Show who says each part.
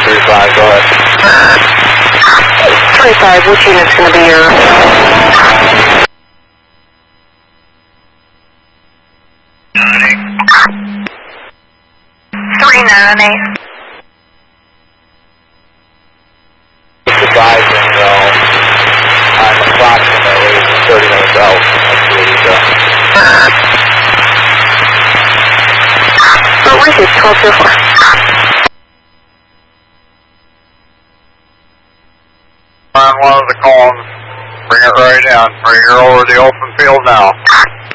Speaker 1: 35, go ahead.
Speaker 2: 35, which unit's going to be your... 398.
Speaker 1: Just advising, I'm approximately 30 minutes out. That's where we go.
Speaker 2: What was it? 1204.
Speaker 1: On one of the columns, bring it right in. Bring her over the open field now.